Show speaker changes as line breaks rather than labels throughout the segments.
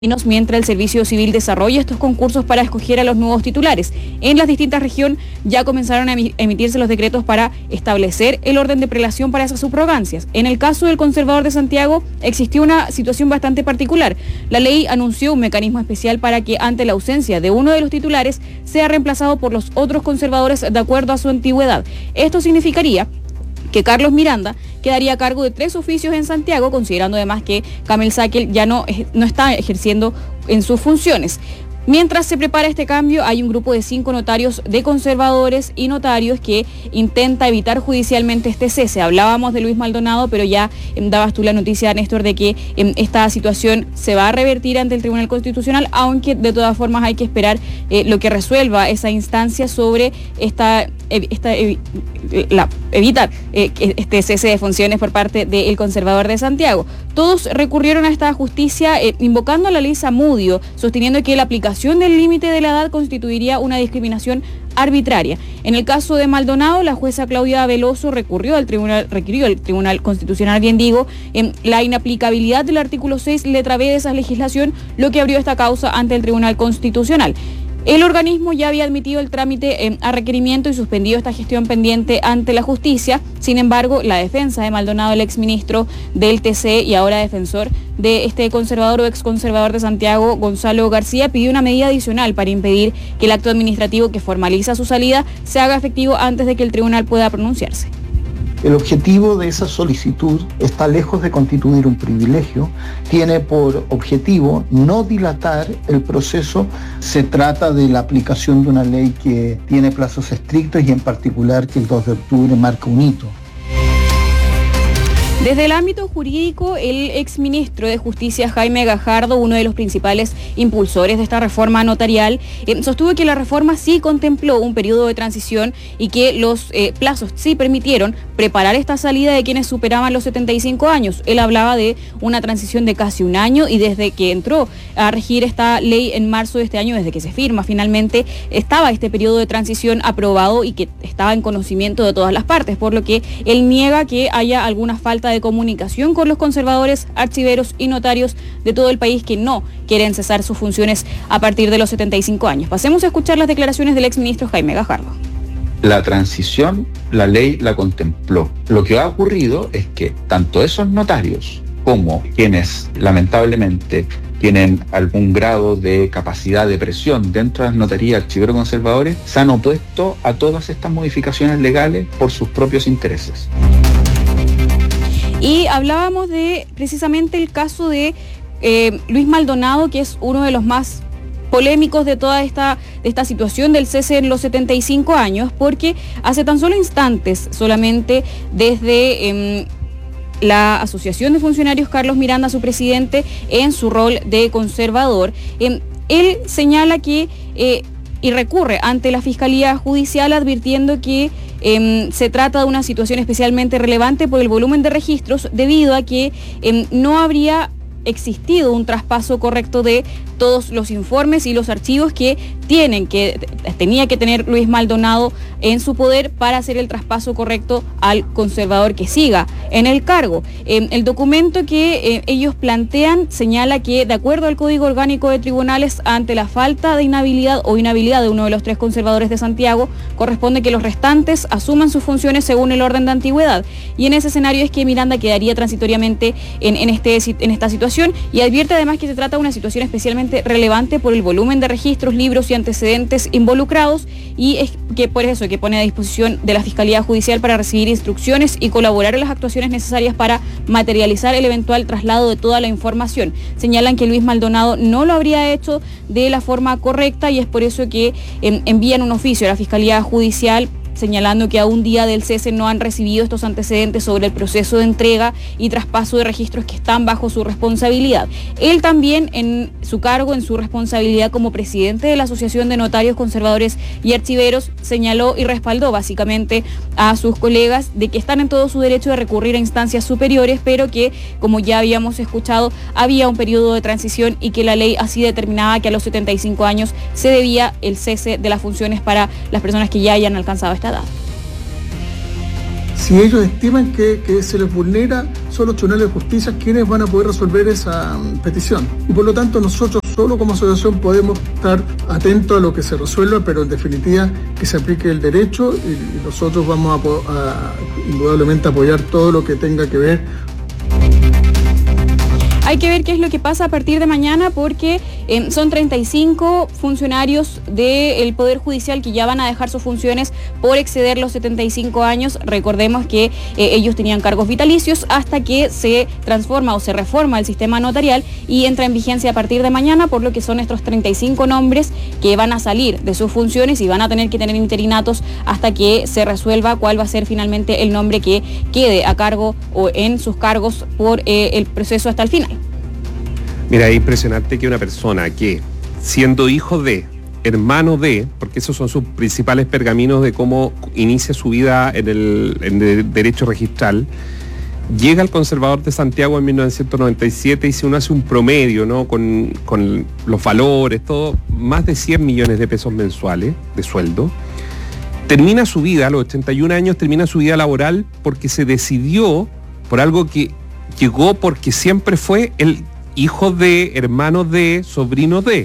mientras el Servicio Civil desarrolla estos concursos para escoger a los nuevos titulares. En las distintas regiones ya comenzaron a emitirse los decretos para establecer el orden de prelación para esas subrogancias. En el caso del Conservador de Santiago existió una situación bastante particular. La ley anunció un mecanismo especial para que ante la ausencia de uno de los titulares sea reemplazado por los otros conservadores de acuerdo a su antigüedad. Esto significaría que Carlos Miranda quedaría a cargo de 3 oficios en Santiago, considerando además que Kamel Sakel ya no está ejerciendo en sus funciones. Mientras se prepara este cambio, hay un grupo de 5 notarios de conservadores y notarios que intenta evitar judicialmente este cese. Hablábamos de Luis Maldonado, pero ya dabas tú la noticia, Néstor, de que esta situación se va a revertir ante el Tribunal Constitucional, aunque de todas formas hay que esperar lo que resuelva esa instancia sobre evitar este cese de funciones por parte del Conservador de Santiago. Todos recurrieron a esta justicia invocando a la ley Zamudio, sosteniendo que la aplicación del límite de la edad constituiría una discriminación arbitraria. En el caso de Maldonado, la jueza Claudia Veloso requirió al Tribunal Constitucional, en la inaplicabilidad del artículo 6, letra B de esa legislación, lo que abrió esta causa ante el Tribunal Constitucional. El organismo ya había admitido el trámite a requerimiento y suspendido esta gestión pendiente ante la justicia. Sin embargo, la defensa de Maldonado, el exministro del TC y ahora defensor de este conservador o exconservador de Santiago, Gonzalo García, pidió una medida adicional para impedir que el acto administrativo que formaliza su salida se haga efectivo antes de que el tribunal pueda pronunciarse.
El objetivo de esa solicitud está lejos de constituir un privilegio, tiene por objetivo no dilatar el proceso. Se trata de la aplicación de una ley que tiene plazos estrictos y en particular que el 2 de octubre marca un hito.
Desde el ámbito jurídico, el exministro de Justicia, Jaime Gajardo, uno de los principales impulsores de esta reforma notarial, sostuvo que la reforma sí contempló un periodo de transición y que los plazos sí permitieron preparar esta salida de quienes superaban los 75 años. Él hablaba de una transición de casi un año y desde que entró a regir esta ley en marzo de este año, desde que se firma finalmente, estaba este periodo de transición aprobado y que estaba en conocimiento de todas las partes, por lo que él niega que haya alguna falta de comunicación con los conservadores, archiveros y notarios de todo el país que no quieren cesar sus funciones a partir de los 75 años. Pasemos a escuchar las declaraciones del exministro Jaime Gajardo.
La transición, la ley la contempló. Lo que ha ocurrido es que tanto esos notarios como quienes lamentablemente tienen algún grado de capacidad de presión dentro de las notarías, archiveros conservadores, se han opuesto a todas estas modificaciones legales por sus propios intereses.
Y hablábamos de precisamente el caso de Luis Maldonado, que es uno de los más polémicos de toda esta situación del cese en los 75 años, porque hace tan solo instantes, solamente desde la Asociación de Funcionarios Carlos Miranda, su presidente, en su rol de conservador, él señala que y recurre ante la Fiscalía Judicial advirtiendo que se trata de una situación especialmente relevante por el volumen de registros, debido a que no habría existido un traspaso correcto de todos los informes y los archivos que tenía que tener Luis Maldonado en su poder para hacer el traspaso correcto al conservador que siga en el cargo. El documento que ellos plantean señala que, de acuerdo al Código Orgánico de Tribunales, ante la falta de inhabilidad de uno de los 3 conservadores de Santiago, corresponde que los restantes asuman sus funciones según el orden de antigüedad. Y en ese escenario es que Miranda quedaría transitoriamente en esta situación, y advierte además que se trata de una situación especialmente relevante por el volumen de registros, libros y antecedentes involucrados, y es que por eso que pone a disposición de la Fiscalía Judicial para recibir instrucciones y colaborar en las actuaciones necesarias para materializar el eventual traslado de toda la información. Señalan que Luis Maldonado no lo habría hecho de la forma correcta y es por eso que envían un oficio a la Fiscalía Judicial señalando que a un día del cese no han recibido estos antecedentes sobre el proceso de entrega y traspaso de registros que están bajo su responsabilidad. Él también, en su cargo, en su responsabilidad como presidente de la Asociación de Notarios, Conservadores y Archiveros, señaló y respaldó básicamente a sus colegas de que están en todo su derecho de recurrir a instancias superiores, pero que, como ya habíamos escuchado, había un periodo de transición y que la ley así determinaba que a los 75 años se debía el cese de las funciones para las personas que ya hayan alcanzado esta edad.
Si ellos estiman que se les vulnera, son los tribunales de justicia quienes van a poder resolver esa petición. Y por lo tanto nosotros solo como asociación podemos estar atentos a lo que se resuelva, pero en definitiva que se aplique el derecho y nosotros vamos a indudablemente apoyar todo lo que tenga que ver.
Hay que ver qué es lo que pasa a partir de mañana porque son 35 funcionarios del Poder Judicial que ya van a dejar sus funciones por exceder los 75 años. Recordemos que ellos tenían cargos vitalicios hasta que se transforma o se reforma el sistema notarial y entra en vigencia a partir de mañana, por lo que son estos 35 nombres que van a salir de sus funciones y van a tener que tener interinatos hasta que se resuelva cuál va a ser finalmente el nombre que quede a cargo o en sus cargos por el proceso hasta el final.
Mira, es impresionante que una persona que, siendo hijo de, hermano de, porque esos son sus principales pergaminos de cómo inicia su vida en el derecho registral, llega al Conservador de Santiago en 1997 y si uno hace un promedio, ¿no?, con los valores, todo, más de 100 millones de pesos mensuales de sueldo, termina su vida, a los 81 años, termina su vida laboral porque se decidió por algo que llegó porque siempre fue el hijo de, hermano de, sobrino de.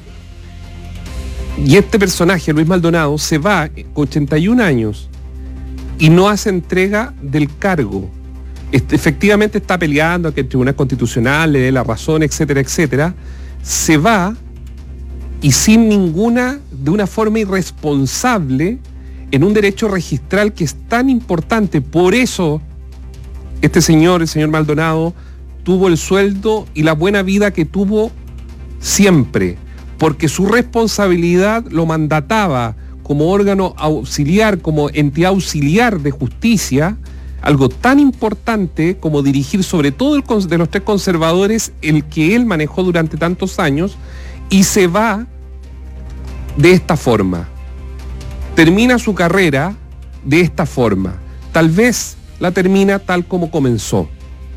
Y este personaje, Luis Maldonado, se va con 81 años y no hace entrega del cargo. Efectivamente está peleando a que el Tribunal Constitucional le dé la razón, etcétera, etcétera. Se va y sin de una forma irresponsable, en un derecho registral que es tan importante. Por eso, el señor Maldonado, tuvo el sueldo y la buena vida que tuvo siempre, porque su responsabilidad lo mandataba como órgano auxiliar, como entidad auxiliar de justicia, algo tan importante como dirigir sobre todo de los tres conservadores, el que él manejó durante tantos años, y se va de esta forma. Termina su carrera de esta forma. Tal vez la termina tal como comenzó.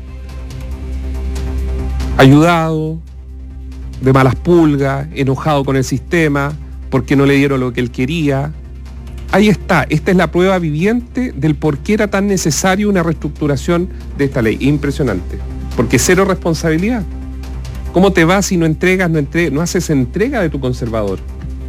Ayudado, de malas pulgas, enojado con el sistema, porque no le dieron lo que él quería. Ahí está, esta es la prueba viviente del por qué era tan necesario una reestructuración de esta ley. Impresionante, porque cero responsabilidad. ¿Cómo te vas si no entregas, no haces entrega de tu conservador?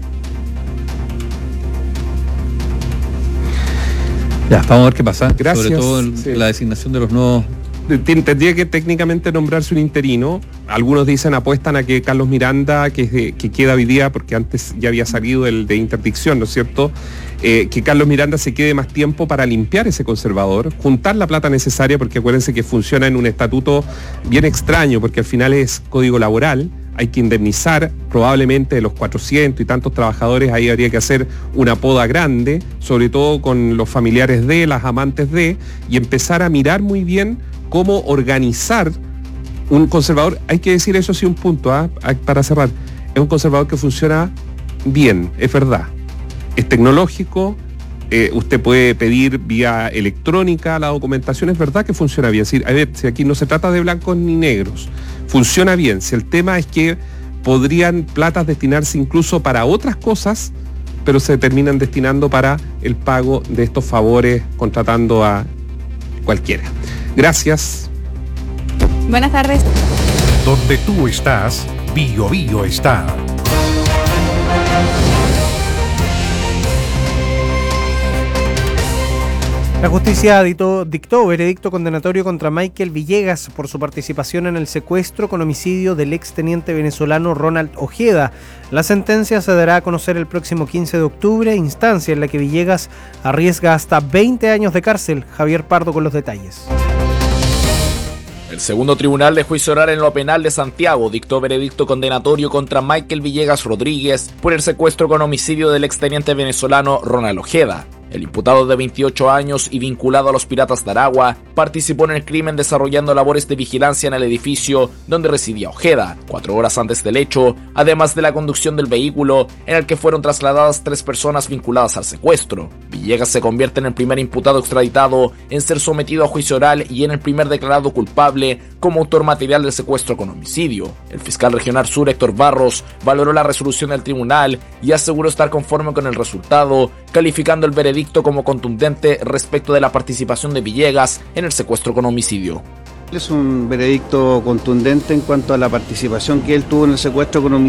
Ya, vamos a ver qué pasa.
Gracias.
Sobre todo la designación de los nuevos.
Tendría que técnicamente nombrarse un interino. Algunos dicen, apuestan a que Carlos Miranda, que queda hoy día, porque antes ya había salido el de interdicción, ¿no es cierto?, que Carlos Miranda se quede más tiempo para limpiar ese conservador, juntar la plata necesaria, porque acuérdense que funciona en un estatuto bien extraño, porque al final es código laboral, hay que indemnizar probablemente de los 400 y tantos trabajadores, ahí habría que hacer una poda grande, sobre todo con los familiares de, las amantes de, y empezar a mirar muy bien cómo organizar un conservador. Hay que decir eso sí, un punto, para cerrar, es un conservador que funciona bien, es verdad, es tecnológico, usted puede pedir vía electrónica la documentación, es verdad que funciona bien. Si aquí no se trata de blancos ni negros, funciona bien. Si el tema es que podrían platas destinarse incluso para otras cosas, pero se terminan destinando para el pago de estos favores contratando a cualquiera. Gracias.
Buenas tardes.
Donde tú estás, Bio Bio está.
La justicia dictó veredicto condenatorio contra Michael Villegas por su participación en el secuestro con homicidio del exteniente venezolano Ronald Ojeda. La sentencia se dará a conocer el próximo 15 de octubre, instancia en la que Villegas arriesga hasta 20 años de cárcel. Javier Pardo con los detalles.
El segundo tribunal de juicio oral en lo penal de Santiago dictó veredicto condenatorio contra Michael Villegas Rodríguez por el secuestro con homicidio del exteniente venezolano Ronald Ojeda. El imputado de 28 años y vinculado a los Piratas de Aragua participó en el crimen desarrollando labores de vigilancia en el edificio donde residía Ojeda, 4 horas antes del hecho, además de la conducción del vehículo en el que fueron trasladadas 3 personas vinculadas al secuestro. Villegas se convierte en el primer imputado extraditado en ser sometido a juicio oral y en el primer declarado culpable como autor material del secuestro con homicidio. El fiscal regional sur, Héctor Barros, valoró la resolución del tribunal y aseguró estar conforme con el resultado, calificando el veredicto como contundente respecto de la participación de Villegas en el secuestro con homicidio.
Es un veredicto contundente en cuanto a la participación que él tuvo en el secuestro con homicidio.